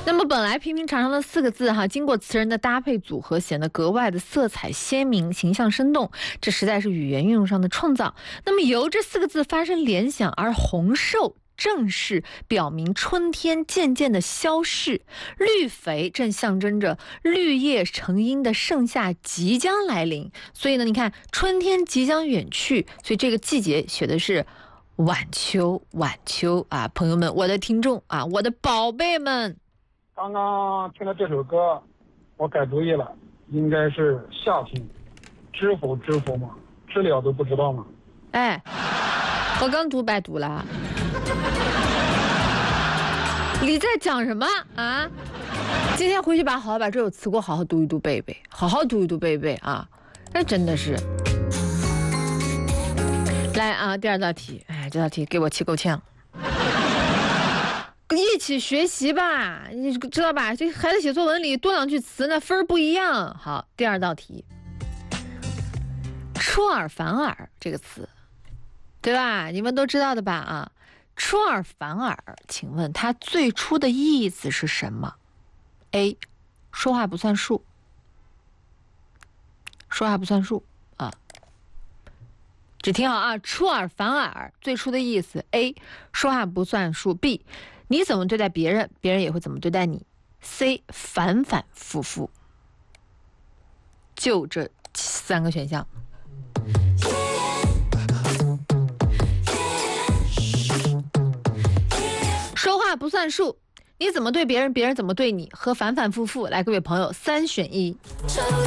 那么本来平平常常的4个字哈，经过词人的搭配组合，显得格外的色彩鲜明，形象生动，这实在是语言运用上的创造。那么由这4个字发生联想，而红瘦正是表明春天渐渐的消逝，绿肥正象征着绿叶成荫的盛夏即将来临。所以呢，你看春天即将远去，所以这个季节写的是晚秋，晚秋啊，朋友们，我的听众啊，我的宝贝们， 刚刚听了这首歌，我改主意了，应该是夏天。知否知否嘛，知了都不知道吗？ 哎，我刚读白读了。你在讲什么啊？今天回去好好把这首词给我好好读一读背一背，好好读一读背一背啊！那真的是。来啊，第2道题，哎，这道题给我气够呛。一起学习吧，你知道吧？这孩子写作文里多2句词，那分不一样。好，第2道题，出尔反尔这个词，对吧？你们都知道的吧？啊。出尔反尔，请问它最初的意思是什么 ？A. 说话不算数，说话不算数啊！只听好啊，出尔反尔最初的意思 ：A. 说话不算数 ；B. 你怎么对待别人，别人也会怎么对待你 ；C. 反反复复。就这3个选项。说话不算数，你怎么对别人，别人怎么对你，和反反复复。来，各位朋友，3选1。